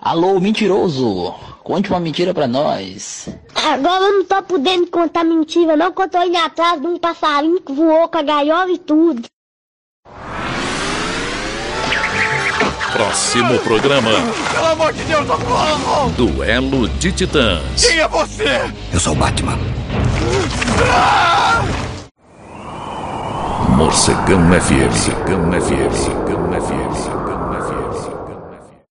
Alô, mentiroso! Conte uma mentira pra nós. Agora eu não tô podendo contar mentira não, que eu tô indo atrás de um passarinho que voou com a gaiola e tudo. Próximo programa. Pelo amor de Deus, socorro! Duelo de Titãs. Quem é você? Eu sou o Batman. Morcegão FM. Morcegão FM.